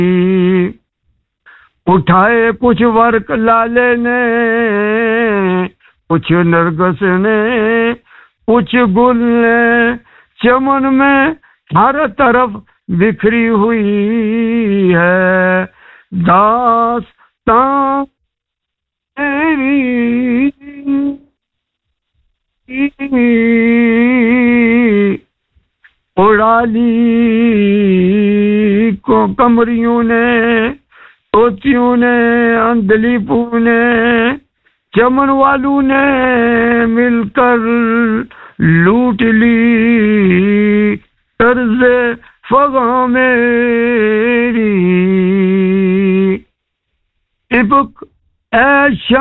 उठाए कुछ वर्क लाले ने, कुछ नरगस ने, कुछ गुल ने, चमन में हर तरफ बिखरी हुई है दास्तां तेरी। उड़ा ली को कमरियों ने, तोतियों ने, अंधलीपू ने, चमन वालू ने मिलकर लूट ली कर्ज़े फ़ग़ां मेरी। इब्क ऐ